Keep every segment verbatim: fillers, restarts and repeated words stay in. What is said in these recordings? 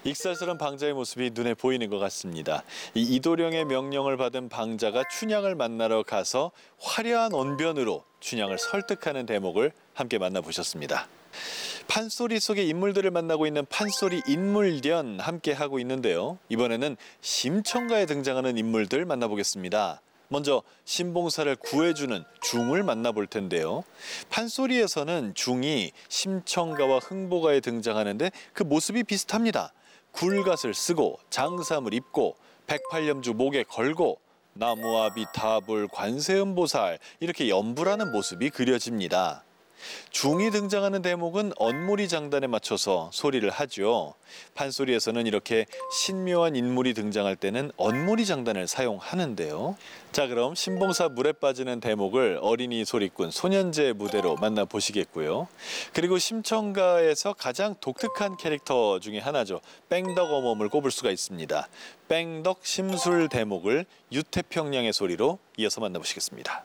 익살스런 방자의 모습이 눈에 보이는 것 같습니다. 이 이도령의 명령을 받은 방자가 춘향을 만나러 가서 화려한 언변으로 춘향을 설득하는 대목을 함께 만나보셨습니다. 판소리 속의 인물들을 만나고 있는 판소리 인물견 함께 하고 있는데요. 이번에는 심청가에 등장하는 인물들 만나보겠습니다. 먼저 신봉사를 구해주는 중을 만나볼 텐데요. 판소리에서는 중이 심청가와 흥보가에 등장하는데 그 모습이 비슷합니다. 굴갓을 쓰고 장삼을 입고 백팔염주 목에 걸고 나무아비 타불 관세음보살 이렇게 연불하는 모습이 그려집니다. 중이 등장하는 대목은 언모리 장단에 맞춰서 소리를 하죠. 판소리에서는 이렇게 신묘한 인물이 등장할 때는 언모리 장단을 사용하는데요. 자, 그럼 신봉사 물에 빠지는 대목을 어린이 소리꾼 소년제 무대로 만나보시겠고요. 그리고 심청가에서 가장 독특한 캐릭터 중에 하나죠. 뺑덕 어멈을 꼽을 수가 있습니다. 뺑덕 심술 대목을 유태평양의 소리로 이어서 만나보시겠습니다.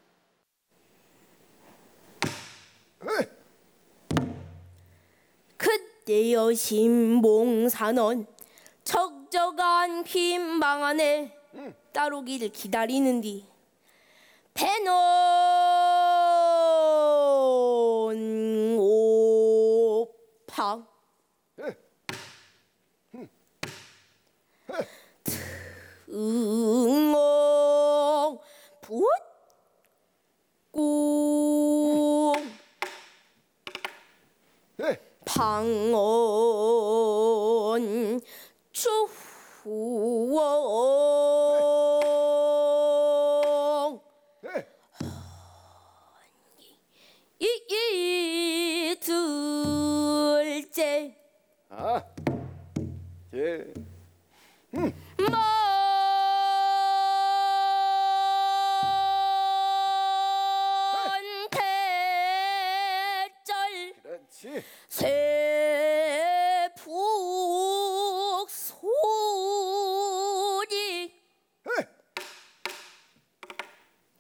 그때여 신봉사는 척저간 빈방 안에 응. 따르기를 기다리는디 배는 오팡 등어 붓고 방언 추워 이 둘째 아, 예. 음. 먼 대절 그렇지. 세